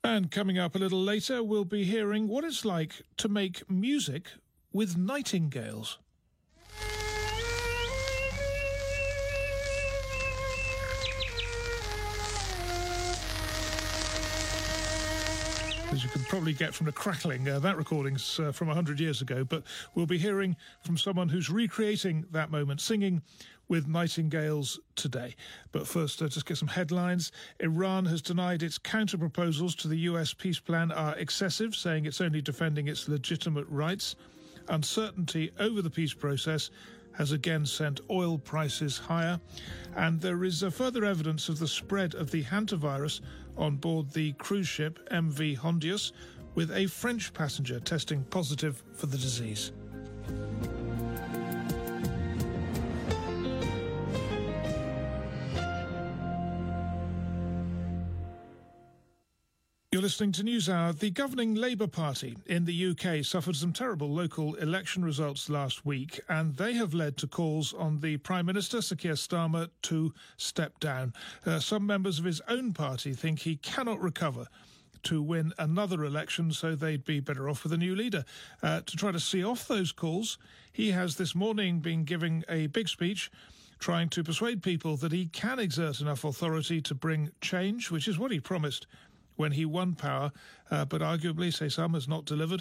And coming up a little later, we'll be hearing what it's like to make music with nightingales. As you can probably get from the crackling, that recording's from 100 years ago, but we'll be hearing from someone who's recreating that moment, singing with nightingales today. But first, just get some headlines. Iran has denied its counter-proposals to the US peace plan are excessive, saying it's only defending its legitimate rights. Uncertainty over the peace process has again sent oil prices higher, and there is further evidence of the spread of the hantavirus on board the cruise ship MV Hondius, with a French passenger testing positive for the disease. You're listening to NewsHour. The governing Labour Party in the UK suffered some terrible local election results last week, and they have led to calls on the Prime Minister, Sir Keir Starmer, to step down. Some members of his own party think he cannot recover to win another election, so they'd be better off with a new leader. To try to see off those calls, he has this morning been giving a big speech trying to persuade people that he can exert enough authority to bring change, which is what he promised when he won power, but arguably, say some, has not delivered.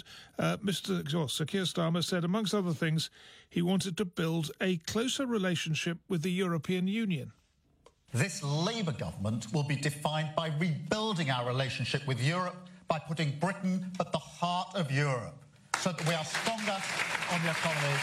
Sir Keir Starmer said, amongst other things, he wanted to build a closer relationship with the European Union. This Labour government will be defined by rebuilding our relationship with Europe, by putting Britain at the heart of Europe, so that we are stronger on the economy,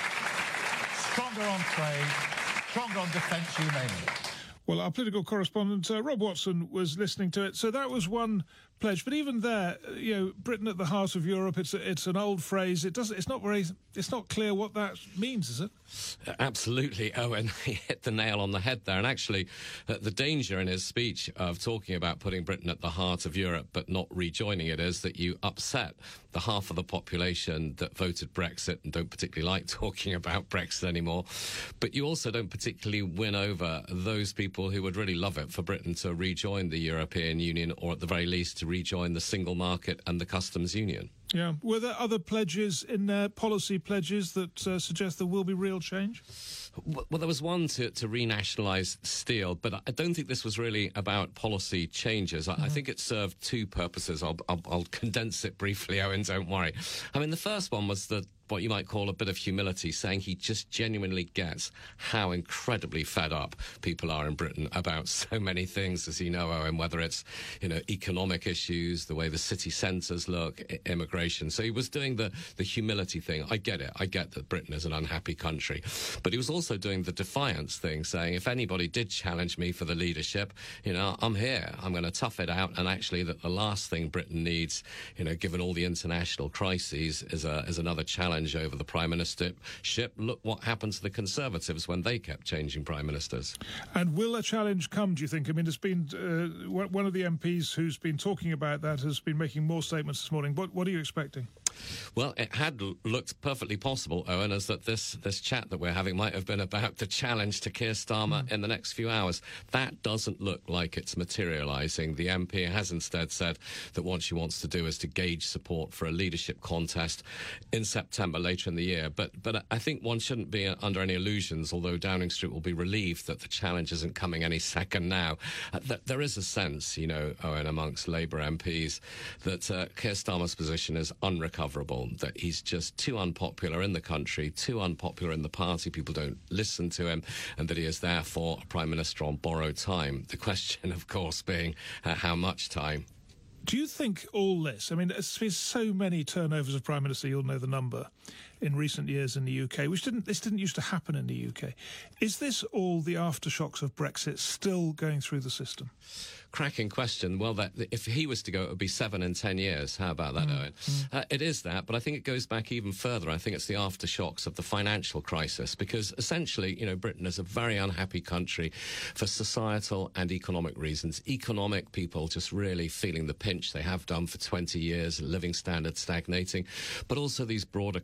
stronger on trade, stronger on defence, you name it. Well, our political correspondent, Rob Watson, was listening to it. So that was one pledge. But even there, Britain at the heart of Europe, it's an old phrase. It's not clear what that means, is it? Absolutely, Owen. He hit the nail on the head there. And actually, the danger in his speech of talking about putting Britain at the heart of Europe but not rejoining it is that you upset the half of the population that voted Brexit and don't particularly like talking about Brexit anymore. But you also don't particularly win over those people who would really love it for Britain to rejoin the European Union, or at the very least to rejoin the single market and the customs union. Yeah. Were there other pledges in there, policy pledges, that suggest there will be real change? Well, there was one to renationalise steel, but I don't think this was really about policy changes. I think it served two purposes. I'll condense it briefly, Owen, don't worry. I mean, the first one was what you might call a bit of humility, saying he just genuinely gets how incredibly fed up people are in Britain about so many things, as you know, Owen, whether it's, economic issues, the way the city centres look, immigration. So he was doing the humility thing. I get it. I get that Britain is an unhappy country. But he was also doing the defiance thing, saying if anybody did challenge me for the leadership, I'm here. I'm going to tough it out. And actually that the last thing Britain needs, given all the international crises, is another challenge over the Prime Ministership. Look what happened to the Conservatives when they kept changing Prime Ministers. And will a challenge come, do you think? I mean, there's been one of the MPs who's been talking about that has been making more statements this morning. What are you expecting? Well, it had looked perfectly possible, Owen, as that this chat that we're having might have been about the challenge to Keir Starmer in the next few hours. That doesn't look like it's materialising. The MP has instead said that what she wants to do is to gauge support for a leadership contest in September, later in the year. But I think one shouldn't be under any illusions, although Downing Street will be relieved that the challenge isn't coming any second now. There is a sense, Owen, amongst Labour MPs that Keir Starmer's position is unrecoverable, that he's just too unpopular in the country, too unpopular in the party, people don't listen to him, and that he is therefore a Prime Minister on borrowed time. The question, of course, being how much time. Do you think all this, I mean, there's been so many turnovers of Prime Minister, you'll know the number, in recent years in the UK, this didn't used to happen in the UK. Is this all the aftershocks of Brexit still going through the system? Cracking question. Well, if he was to go, it would be 7 and 10 years. How about that, Owen? It is that, but I think it goes back even further. I think it's the aftershocks of the financial crisis, because essentially, Britain is a very unhappy country for societal and economic reasons. Economic, people just really feeling the pinch. They have done for 20 years, living standards stagnating, but also these broader cultural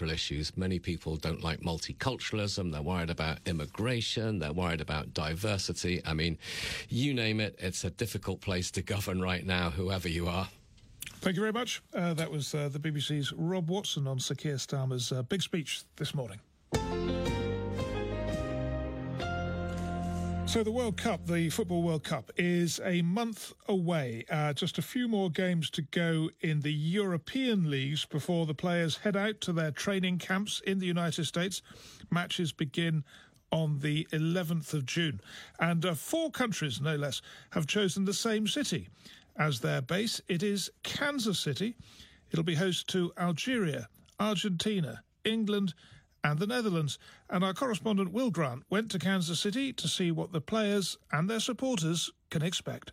cultural issues. Many people don't like multiculturalism. They're worried about immigration. They're worried about diversity. I mean, you name it, it's a difficult place to govern right now, whoever you are. Thank you very much. That was the BBC's Rob Watson on Sir Keir Starmer's big speech this morning. So the World Cup, the Football World Cup, is a month away. Just a few more games to go in the European leagues before the players head out to their training camps in the United States. Matches begin on the 11th of June. And 4 countries, no less, have chosen the same city as their base. It is Kansas City. It'll be host to Algeria, Argentina, England and the Netherlands. And our correspondent Will Grant went to Kansas City to see what the players and their supporters can expect.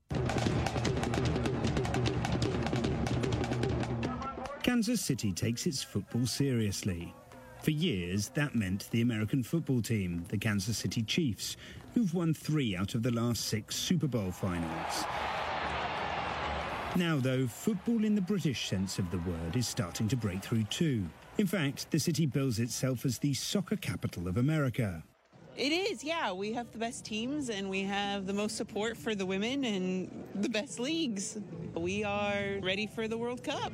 Kansas City takes its football seriously. For years, that meant the American football team, the Kansas City Chiefs, who've won 3 out of the last 6 Super Bowl finals. Now, though, football in the British sense of the word is starting to break through too. In fact, the city bills itself as the soccer capital of America. It is, yeah. We have the best teams and we have the most support for the women and the best leagues. We are ready for the World Cup.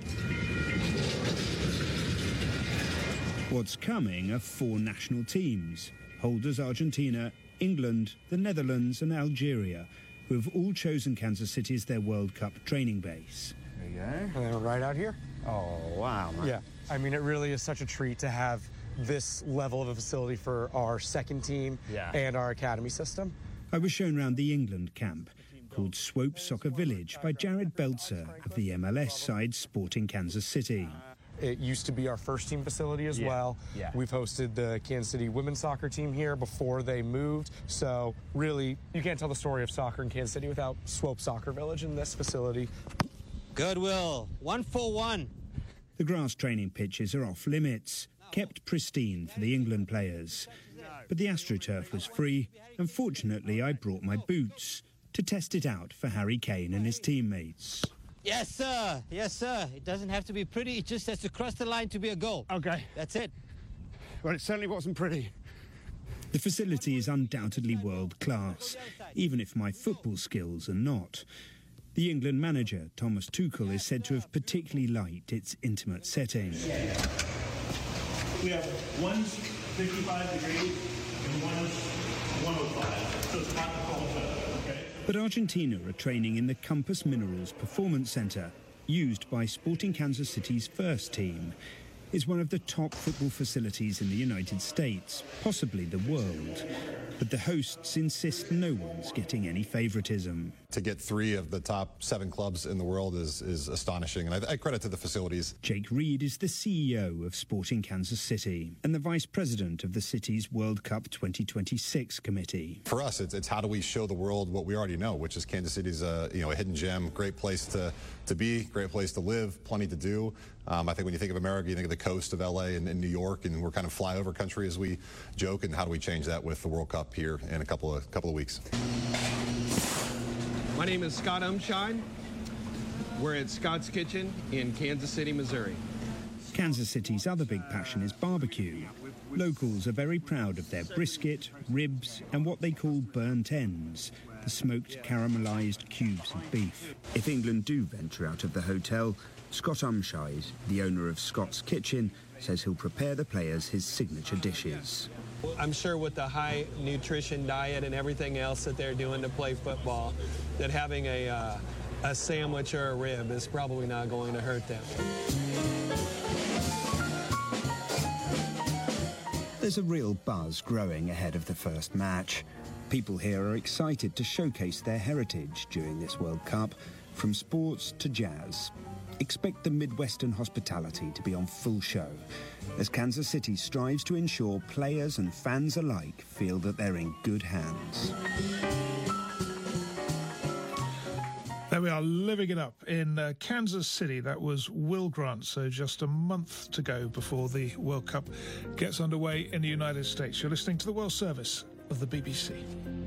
What's coming are 4 national teams, holders Argentina, England, the Netherlands and Algeria, who have all chosen Kansas City as their World Cup training base. There you go. And then right out here. Oh, wow. Man. Yeah, I mean, it really is such a treat to have this level of a facility for our second team and our academy system. I was shown around the England camp, called Swope Soccer Village by Jared Belzer of the MLS side Sporting Kansas City. It used to be our first team facility as well. Yeah. We've hosted the Kansas City women's soccer team here before they moved. So really, you can't tell the story of soccer in Kansas City without Swope Soccer Village in this facility. Goodwill, 1-for-1. The grass training pitches are off limits, kept pristine for the England players. But the AstroTurf was free, and fortunately I brought my boots to test it out for Harry Kane and his teammates. Yes, sir. Yes, sir. It doesn't have to be pretty. It just has to cross the line to be a goal. Okay. That's it. Well, it certainly wasn't pretty. The facility is undoubtedly world class, even if my football skills are not. The England manager, Thomas Tuchel, is said to have particularly liked its intimate setting. We have one's 55 degrees and one's 105, so it's hot and cold weather, okay? But Argentina are training in the Compass Minerals Performance Centre, used by Sporting Kansas City's first team. It's one of the top football facilities in the United States, possibly the world. But the hosts insist no one's getting any favoritism. To get 3 of the top 7 clubs in the world is astonishing, and I credit to the facilities. Jake Reed is the CEO of Sporting Kansas City and the vice president of the city's World Cup 2026 committee. For us, it's how do we show the world what we already know, which is Kansas City's a hidden gem, great place to be, great place to live, plenty to do. I think when you think of America, you think of the coast of LA and New York, and we're kind of flyover country as we joke. And how do we change that with the World Cup here in a couple of weeks? My name is Scott Umshine. We're at Scott's Kitchen in Kansas City, Missouri. Kansas City's other big passion is barbecue. Locals are very proud of their brisket, ribs, and what they call burnt ends, the smoked caramelized cubes of beef. If England do venture out of the hotel, Scott Umshine, the owner of Scott's Kitchen, says he'll prepare the players his signature dishes. I'm sure with the high nutrition diet and everything else that they're doing to play football, that having a sandwich or a rib is probably not going to hurt them. There's a real buzz growing ahead of the first match. People here are excited to showcase their heritage during this World Cup, from sports to jazz. Expect the Midwestern hospitality to be on full show, as Kansas City strives to ensure players and fans alike feel that they're in good hands. There we are, living it up in Kansas City. That was Will Grant. So just a month to go before the World Cup gets underway in the United States. You're listening to the World Service of the BBC.